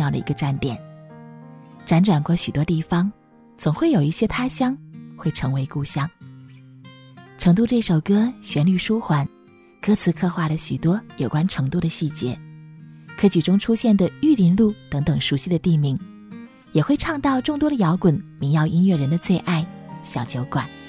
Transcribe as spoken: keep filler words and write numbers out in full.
要的一个站点。辗转过许多地方，总会有一些他乡会成为故乡。成都这首歌旋律舒缓，歌词刻画了许多有关成都的细节，歌曲中出现的玉林路等等熟悉的地名，也会唱到众多的摇滚民谣音乐人的最爱小酒馆。